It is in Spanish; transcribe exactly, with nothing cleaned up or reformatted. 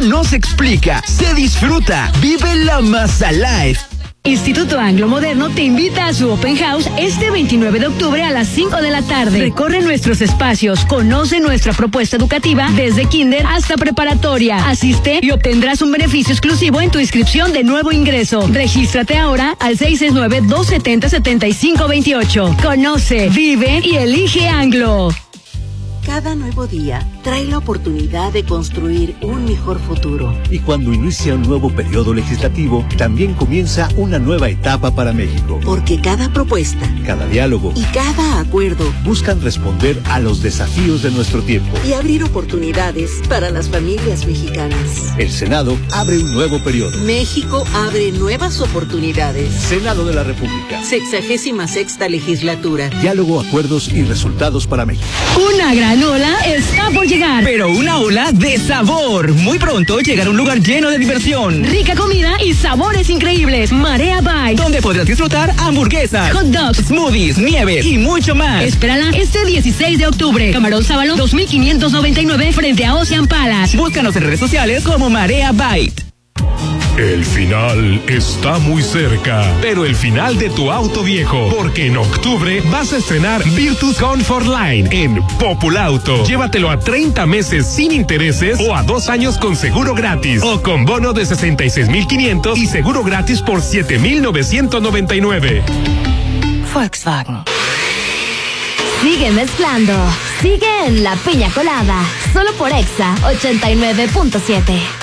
no se explica, se disfruta. Vive la Maza Life. Instituto Anglo Moderno te invita a su Open House este veintinueve de octubre a las cinco de la tarde. Recorre nuestros espacios, conoce nuestra propuesta educativa desde kinder hasta preparatoria. Asiste y obtendrás un beneficio exclusivo en tu inscripción de nuevo ingreso. Regístrate ahora al seis seis nueve, dos siete cero, siete cinco dos ocho. Conoce, vive y elige Anglo. Cada nuevo día trae la oportunidad de construir un mejor futuro. Y cuando inicia un nuevo periodo legislativo, también comienza una nueva etapa para México. Porque cada propuesta, cada diálogo y cada acuerdo buscan responder a los desafíos de nuestro tiempo y abrir oportunidades para las familias mexicanas. El Senado abre un nuevo periodo. México abre nuevas oportunidades. Senado de la República. Sexagésima sexta legislatura. Diálogo, acuerdos y resultados para México. Una gran ola está por llegar. Pero una ola de sabor. Muy pronto llegará un lugar lleno de diversión, rica comida y sabores increíbles. Marea Bite, donde podrás disfrutar hamburguesas, hot dogs, smoothies, nieves y mucho más. Espérala este dieciséis de octubre. Camarón Sábalo dos mil quinientos noventa y nueve frente a Ocean Palace. Búscanos en redes sociales como Marea Bite. El final está muy cerca, pero el final de tu auto viejo, porque en octubre vas a estrenar Virtus Comfort Line en Populauto. Llévatelo a treinta meses sin intereses o a dos años con seguro gratis o con bono de sesenta y seis mil quinientos y seguro gratis por siete mil novecientos noventa y nueve. Volkswagen. Sigue mezclando, sigue en La Piña Colada, solo por Exa ochenta y nueve punto siete.